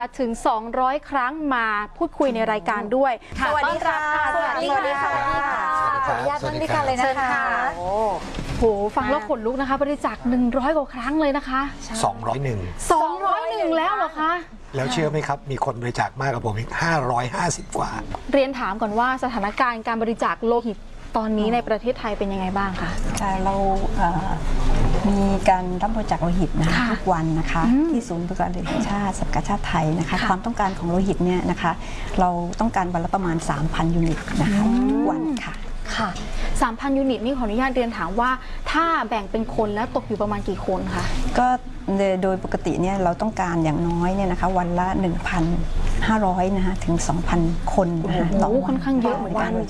ถึง200ครั้งมาพูดคุยในรายการด้วยสวัสดีค่ะสวัสดีค่ะขออนุญาตนั่งด้วยกันเลยนะคะโอ้โหฟังแล้วขนลุกนะคะบริจาค100กว่าครั้งเลยนะคะ201แล้วเหรอคะแล้วเชื่อไหมครับมีคนบริจาคมากกว่าผมอีก550กว่าเรียนถามก่อนว่าสถานการณ์การบริจาคโลหิตตอนนี้ในประเทศไทยเป็นยังไงบ้างคะเรามีการรับบริจาคโลหิตนะคะทุกวันนะคะที่ศูนย์บริการโลหิตแห่งชาติสภากาชาติไทยนะคะความต้องการของโลหิตเนี่ยนะคะเราต้องการวันละประมาณ 3,000 ยูนิตนะคะทุกวันค่ะ 3,000 ยูนิตนี่ขออนุญาตเรียนถามว่าถ้าแบ่งเป็นคนแล้วตกอยู่ประมาณกี่คนคะก็โดยปกติเนี่ยเราต้องการอย่างน้อยเนี่ยนะคะวันละ 1,500 นะคะถึง 2,000 คนนะคะต่อวันค่อนข้างเยอะเหมือนกัน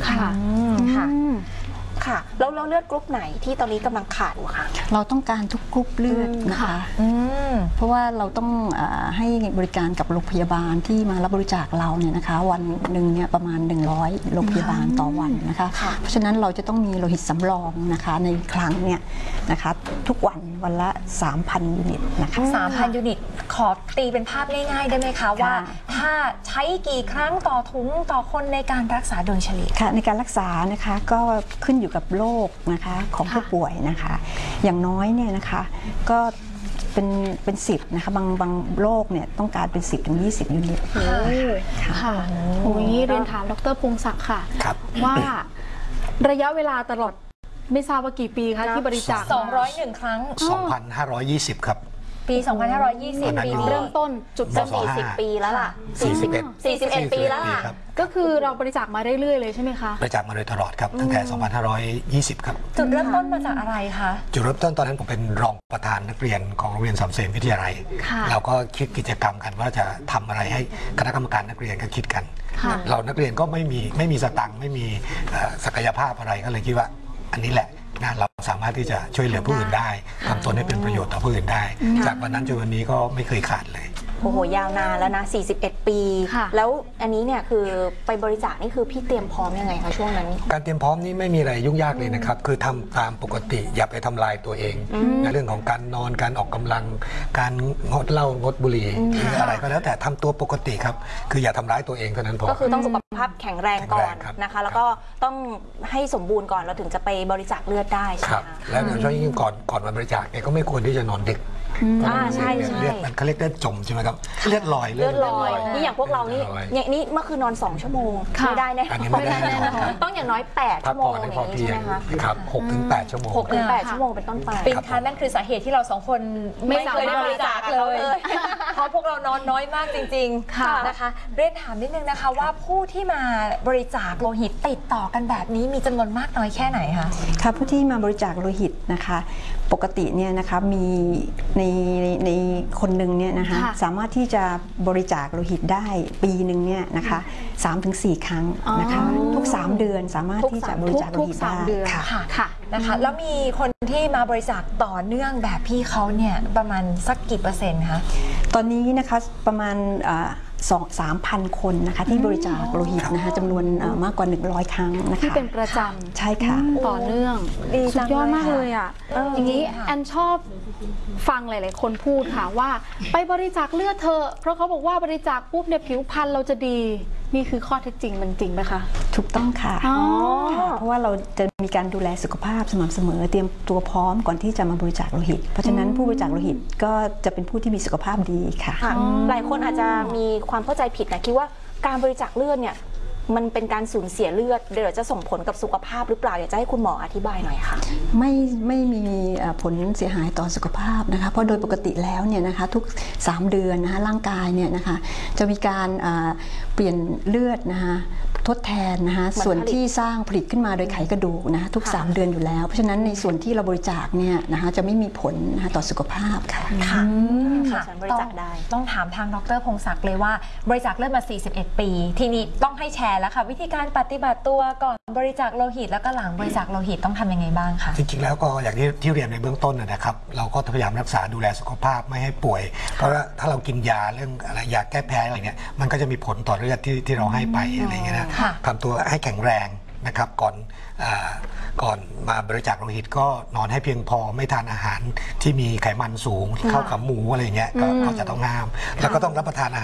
ค่ะแล้วเลือดกรุ๊ปไหนที่ตอนนี้กำลังขาดอยู่คะเราต้องการทุกกรุ๊ปเลือดนะคะเพราะว่าเราต้องให้บริการกับโรงพยาบาลที่มารับบริจาคเราเนี่ยนะคะวันหนึ่งเนี่ยประมาณ100โรงพยาบาลต่อวันนะคะเพราะฉะนั้นเราจะต้องมีโลหิตสำรองนะคะในครั้งเนี่ยนะคะทุกวันละ 3,000 ยูนิตนะคะ 3,000 ยูนิตขอตีเป็นภาพง่ายๆได้ไหมคะว่าถ้าใช้กี่ครั้งต่อถุงต่อคนในการรักษาโดยเฉลี่ยค่ะในการรักษานะคะก็ขึ้นอยู่กับโรคนะคะของผู้ป่วยนะคะอย่างน้อยเนี่ยนะคะก็เป็น10นะคะบางโรคเนี่ยต้องการเป็น10 ถึง 20 ยูนิตค่ะโอ้ยเรียนถามดร.พงศักดิ์ค่ะว่าระยะเวลาตลอดไม่ทราบว่ากี่ปีคะที่บริจาค 201ครั้ง 2,520ครับปี 2520 ปีเริ่มต้นจุดจะ40 ปีแล้วล่ะ41 ปีแล้วล่ะก็คือเราบริจาคมาเรื่อยๆเลยใช่ไหมคะบริจาคมาโดยตลอดครับตั้งแต่2520ครับจุดเริ่มต้นมาจากอะไรคะจุดเริ่มต้นตอนนั้นผมเป็นรองประธานนักเรียนของโรงเรียนสามเสนวิทยาลัยเราก็คิดกิจกรรมกันว่าจะทำอะไรให้คณะกรรมการนักเรียนก็คิดกันเรานักเรียนก็ไม่มีสตังค์ไม่มีศักยภาพอะไรก็เลยคิดว่าอันนี้แหละเราสามารถที่จะช่วยเหลือผู้อื่นได้ทำตนให้เป็นประโยชน์ต่อผู้อื่นได้จากวันนั้นจนวันนี้ก็ไม่เคยขาดเลยโอ้โหยาวนานแล้วนะ41 ปีแล้วอันนี้เนี่ยคือไปบริจาคนี่คือพี่เตรียมพร้อมยังไงคะช่วงนั้นการเตรียมพร้อมนี่ไม่มีอะไรยุ่งยากเลยนะครับคือทำตามปกติอย่าไปทำลายตัวเองในเรื่องของการนอนการออกกำลังการงดเหล้างดบุหรี่หรืออะไรก็แล้วแต่ทำตัวปกติครับคืออย่าทำร้ายตัวเองเท่านั้นพอก็คือต้องสุขภาพแข็งแรงก่อนนะคะแล้วก็ต้องให้สมบูรณ์ก่อนเราถึงจะไปบริจาคเลือดได้ใช่ไหมคะและโดยเฉพาะยิ่งก่อนมาบริจาคเนี่ยก็ไม่ควรที่จะนอนดึกใช่เลือดมันเขาเรียกเลือดจมใช่ไหมครับเลือดลอยนี่อย่างพวกเรานี่เมื่อคืนนอน2 ชั่วโมงไม่ได้แน่ต้องอย่างน้อย8 ชั่วโมงอย่างนี้ใช่ไหมคะครับ6 ถึง 8 ชั่วโมง 6 ถึง 8 ชั่วโมงเป็นต้นไปปิ่นคะนั่นคือสาเหตุที่เรา2 คนไม่เคยได้บริจาคเลยเพราะพวกเรานอนน้อยมากจริงๆนะคะเรียนถามนิดนึงนะคะว่าผู้ที่มาบริจาคโลหิตติดต่อกันแบบนี้มีจำนวนมากน้อยแค่ไหนคะค่ะผู้ที่มาบริจาคโลหิตนะคะปกติเนี่ยนะคะมีในคนหนึ่งเนี่ยนะคะสามารถที่จะบริจาคโลหิตได้ปีหนึ่งเนี่ยนะคะ3-4 ครั้งนะคะทุก3 เดือนสามารถที่จะบริจาคโลหิตได้ค่ะนะคะแล้วมีคนที่มาบริจาคต่อเนื่องแบบพี่เขาเนี่ยประมาณสักกี่%คะตอนนี้นะคะประมาณ3,000 คนนะคะที่บริจาคโลหิตนะคะจำนวนมากกว่า100 ครั้งนะคะที่เป็นประจำใช่ค่ะต่อเนื่องสุดยอดมากเลยอ่ะอย่างนี้แอนชอบฟังหลายๆคนพูดค่ะว่าไปบริจาคเลือดเธอเพราะเขาบอกว่าบริจาคปุ๊บเนี่ยผิวพรรณเราจะดีนี่คือข้อเท็จจริงมันจริงไหมคะถูกต้องค่ะเพราะว่าเราจะมีการดูแลสุขภาพสม่ำเสมอเตรียมตัวพร้อมก่อนที่จะมาบริจาคโลหิตเพราะฉะนั้นผู้บริจาคโลหิตก็จะเป็นผู้ที่มีสุขภาพดีค่ะหลายคนอาจจะมีความเข้าใจผิดนะคิดว่าการบริจาคเลือดเนี่ยมันเป็นการสูญเสียเลือดเดี๋ยวจะส่งผลกับสุขภาพหรือเปล่าอยากจะให้คุณหมออธิบายหน่อยค่ะไม่มีผลเสียหายต่อสุขภาพนะคะเพราะโดยปกติแล้วเนี่ยนะคะทุก3 เดือนนะคะร่างกายเนี่ยนะคะจะมีการเปลี่ยนเลือดนะคะทดแทนนะคะส่วนที่สร้างผลิตขึ้นมาโดยไขกระดูกนะคะทุก3 เดือนอยู่แล้วเพราะฉะนั้นในส่วนที่เราบริจาคเนี่ยนะคะจะไม่มีผลนะคะต่อสุขภาพค่ะบริจาคได้ต้องถามทางดร.พงศักดิ์เลยว่าบริจาคเลือดมา41 ปีทีนี้ต้องให้แชร์แล้วค่ะวิธีการปฏิบัติตัวก่อนบริจาคโลหิตแล้วก็หลังบริจาคโลหิตต้องทำยังไงบ้างคะจริงๆแล้วก็อย่างที่เรียนในเบื้องต้นนะครับเราก็พยายามรักษาดูแลสุขภาพไม่ให้ป่วยเพราะว่าถ้าเรากินยาเรื่องอะไรยาแก้แพ้อะไรเงี้ยมันก็จะมีผลต่อเลือดที่เราให้ไปอะไรเงี้ยนะทำตัวให้แข็งแรงนะครับก่อนมาบริจาคโลหิตก็นอนให้เพียงพอไม่ทานอาหารที่มีไขมันสูงข้าวขาหมูอะไรเงี้ยก็จะต้องห้ามแล้วก็ต้องรับประทานอาหาร